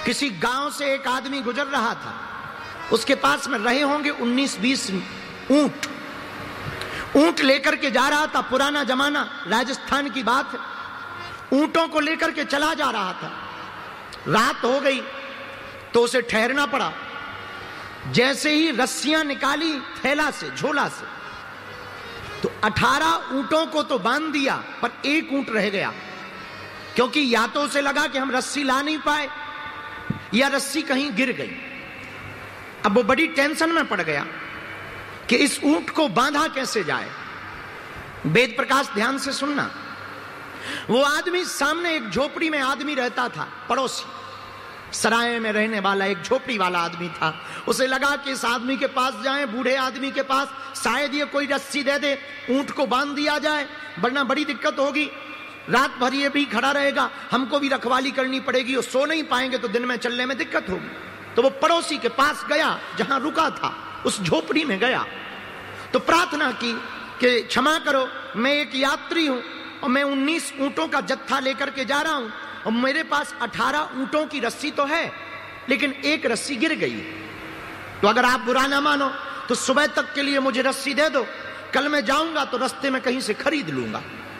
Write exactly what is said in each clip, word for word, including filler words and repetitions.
किसी गांव से एक आदमी गुजर रहा था, उसके पास में रहे होंगे उन्नीस बीस ऊंट। ऊंट लेकर के जा रहा था, पुराना जमाना, राजस्थान की बात है। ऊंटों को लेकर के चला जा रहा था। रात हो गई तो उसे ठहरना पड़ा। जैसे ही रस्सियां निकाली थैला से, झोला से, तो अठारह ऊंटों को तो बांध दिया, पर एक ऊंट रह गया। क्योंकि या तो उसे लगा कि हम रस्सी ला नहीं पाए, या रस्सी कहीं गिर गई। अब वो बड़ी टेंशन में पड़ गया कि इस ऊंट को बांधा कैसे जाए। वेद प्रकाश ध्यान से सुनना। वो आदमी, सामने एक झोपड़ी में आदमी रहता था, पड़ोसी, सराय में रहने वाला एक झोपड़ी वाला आदमी था। उसे लगा कि इस आदमी के पास जाएं, बूढ़े आदमी के पास, शायद ये कोई रस्सी दे दे, ऊंट को बांध दिया जाए, वरना बड़ी दिक्कत होगी। रात भर ये भी खड़ा रहेगा, हमको भी रखवाली करनी पड़ेगी, और सो नहीं पाएंगे तो दिन में चलने में दिक्कत होगी। तो वो पड़ोसी के पास गया, जहां रुका था, उस झोपड़ी में गया, तो प्रार्थना की कि क्षमा करो, मैं एक यात्री हूं और मैं उन्नीस ऊंटों का जत्था लेकर के जा रहा हूं, और मेरे पास अठारह ऊंटों की रस्सी तो है, लेकिन एक रस्सी गिर गई। तो अगर आप बुरा ना मानो तो सुबह तक के लिए मुझे रस्सी दे दो, कल मैं जाऊंगा तो रास्ते में कहीं से खरीद लूंगा।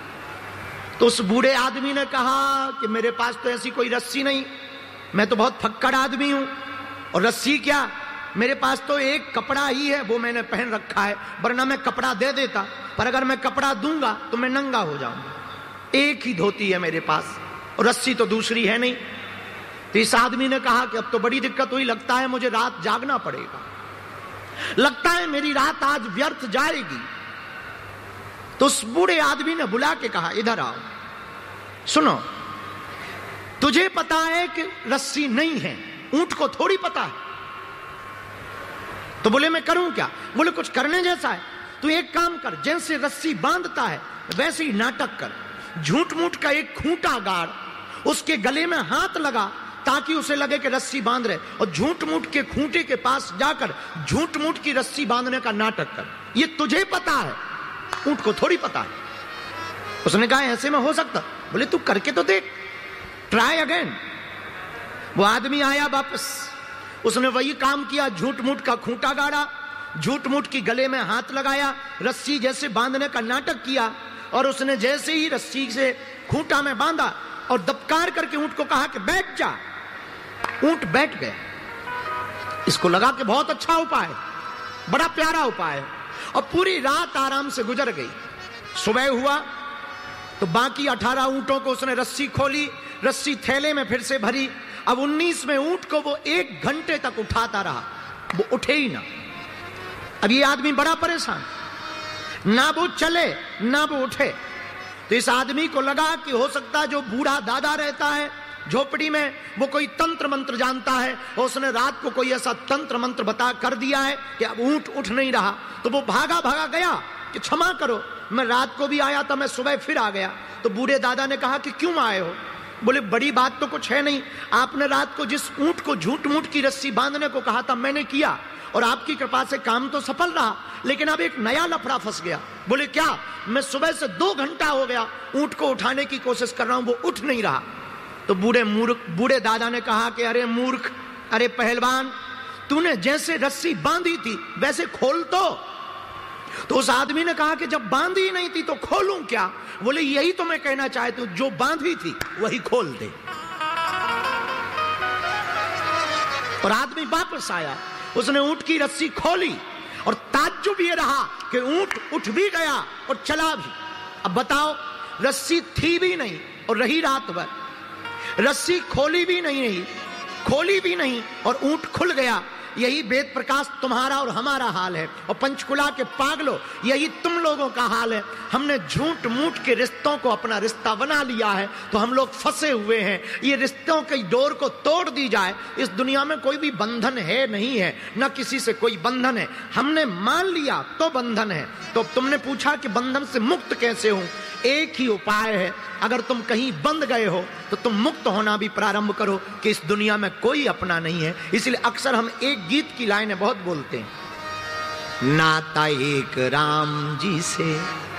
तो उस बूढ़े आदमी ने कहा कि मेरे पास तो ऐसी कोई रस्सी नहीं, मैं तो बहुत फक्कड़ आदमी हूं, और रस्सी क्या, मेरे पास तो एक कपड़ा ही है, वो मैंने पहन रखा है, वरना मैं कपड़ा दे देता, पर अगर मैं कपड़ा दूंगा तो मैं नंगा हो जाऊंगा। एक ही धोती है मेरे पास, और रस्सी तो दूसरी है नहीं। तो इस आदमी ने कहा कि अब तो बड़ी दिक्कत हुई, लगता है मुझे रात जागना पड़ेगा, लगता है मेरी रात आज व्यर्थ जाएगी। तो उस बूढ़े आदमी ने बुला के कहा, इधर आओ, सुनो, तुझे पता है कि रस्सी नहीं है, ऊंट को थोड़ी पता है। तो बोले मैं करूं क्या? बोले कुछ करने जैसा है, तू एक काम कर, जैसे रस्सी बांधता है वैसे ही नाटक कर, झूठ मूठ का एक खूंटा गाड़, उसके गले में हाथ लगा ताकि उसे लगे कि रस्सी बांध रहे, और झूठ मूठ के खूंटे के पास जाकर झूठ मूठ की रस्सी बांधने का नाटक कर। ये तुझे पता है, ऊंट को थोड़ी पता है। उसने कहा ऐसे में हो सकता? बोले तू करके तो देख, ट्राई अगेन। वो आदमी आया वापस, उसने वही काम किया, झूठ मूठ का खूंटा गाड़ा, झूठ मूठ की गले में हाथ लगाया, रस्सी जैसे बांधने का नाटक किया, और उसने जैसे ही रस्सी से खूंटा में बांधा और दबकार करके ऊंट को कहा कि बैठ जा। ऊंट बैठ गया। इसको लगा कि बहुत अच्छा उपाय, बड़ा प्यारा उपाय है, और पूरी रात आराम से गुजर गई। सुबह हुआ तो बाकी अठारह ऊंटों को उसने रस्सी खोली, रस्सी थैले में फिर से भरी। अब उन्नीसवें ऊंट को वो एक घंटे तक उठाता रहा, वो उठे ही ना। अब ये आदमी बड़ा परेशान, ना वो चले ना वो उठे। तो इस आदमी को लगा कि हो सकता है जो बूढ़ा दादा रहता है झोपड़ी में, वो कोई तंत्र मंत्र जानता है, और उसने रात को कोई ऐसा तंत्र मंत्र बता कर दिया है कि अब ऊंट उठ नहीं रहा। तो वो भागा भागा गया कि क्षमा करो, मैं रात को भी आया था, मैं सुबह फिर आ गया। तो बूढ़े दादा ने कहा कि क्यों आए हो? बोले बड़ी बात तो कुछ है नहीं, आपने रात को जिस ऊंट को झूठ मूठ की रस्सी बांधने को कहा था मैंने किया, और आपकी कृपा से काम तो सफल रहा, लेकिन अब एक नया लफड़ा फंस गया। बोले क्या? मैं सुबह से दो घंटा हो गया ऊंट को उठाने की कोशिश कर रहा हूं, वो उठ नहीं रहा। तो बूढ़े मूर्ख बूढ़े दादा ने कहा कि अरे मूर्ख, अरे पहलवान, तूने जैसे रस्सी बांधी थी वैसे खोल तो। तो उस आदमी ने कहा कि जब बांधी नहीं थी तो खोलूं क्या? बोले यही तो मैं कहना चाहती हूं, जो बांधी थी वही खोल दे। और आदमी वापस आया, उसने ऊंट की रस्सी खोली, और ताज्जुब ये रहा कि ऊंट उठ भी गया और चला भी। अब बताओ, रस्सी थी भी नहीं और रही रात भर, रस्सी खोली भी नहीं रही, खोली भी नहीं और ऊंट खुल गया। यही वेद प्रकाश तुम्हारा और हमारा हाल है, और पंचकुला के पागलों, यही तुम लोगों का हाल है। हमने झूठ मूठ के रिश्तों को अपना रिश्ता बना लिया है, तो हम लोग फंसे हुए हैं। ये रिश्तों की डोर को तोड़ दी जाए। इस दुनिया में कोई भी बंधन है नहीं है, न किसी से कोई बंधन है। हमने मान लिया तो बंधन है। तो तुमने पूछा कि बंधन से मुक्त कैसे हूं? एक ही उपाय है, अगर तुम कहीं बंध गए हो तो तुम मुक्त होना भी प्रारंभ करो कि इस दुनिया में कोई अपना नहीं है। इसलिए अक्सर हम एक गीत की लाइनें बहुत बोलते हैं, नाता एक राम जी से